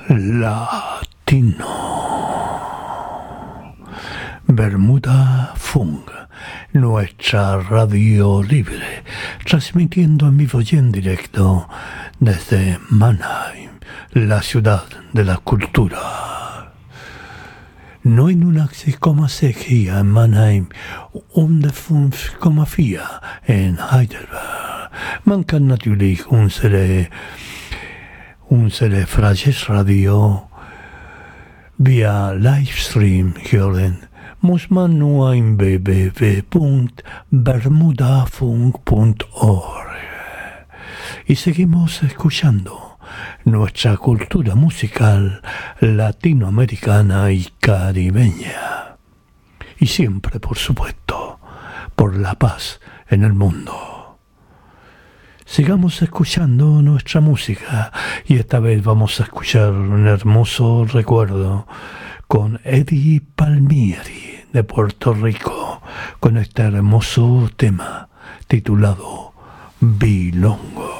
Latino. Bermuda Funk, nuestra radio libre, transmitiendo en vivo y en directo desde Mannheim, la ciudad de la cultura. 89,6 en Mannheim, 105,4 in Heidelberg. Man kan natürlich unsere Freies Radio via Livestream hören. Muss man nur in www.bermudafunk.org. Y seguimos escuchando nuestra cultura musical latinoamericana y caribeña. Y siempre, por supuesto, por la paz en el mundo. Sigamos escuchando nuestra música y esta vez vamos a escuchar un hermoso recuerdo con Eddie Palmieri de Puerto Rico, con este hermoso tema titulado Bilongo.